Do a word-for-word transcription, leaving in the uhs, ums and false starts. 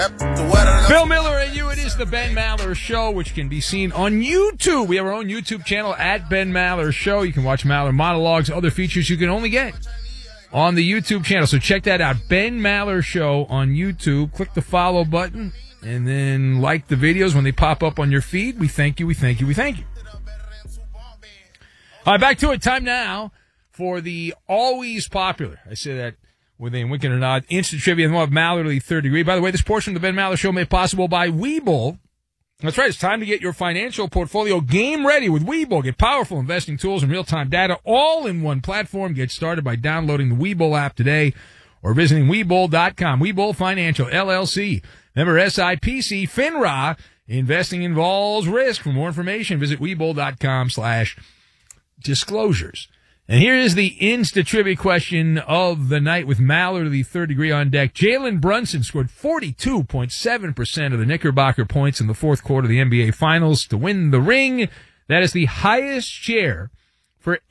Bill Miller and you, it is the Ben Maller Show, which can be seen on YouTube. We have our own YouTube channel at Ben Maller Show. You can watch Maller monologues, other features you can only get on the YouTube channel. So check that out, Ben Maller Show on YouTube. Click the follow button and then like the videos when they pop up on your feed. We thank you, we thank you, we thank you. All right, back to it. Time now for the always popular, I say that with a wink and a nod, instant trivia and we'll have Mallerly third degree. By the way, this portion of the Ben Maller Show made possible by Webull. That's right. It's time to get your financial portfolio game ready with Webull. Get powerful investing tools and real-time data all in one platform. Get started by downloading the Webull app today or visiting Webull dot com. Webull Financial, L L C. Member S I P C, FINRA. Investing involves risk. For more information, visit Webull dot com slash disclosures. And here is the Insta Trivia question of the night with Mallerly third degree on deck. Jalen Brunson scored forty-two point seven percent of the Knickerbocker points in the fourth quarter of the N B A Finals to win the ring. That is the highest share for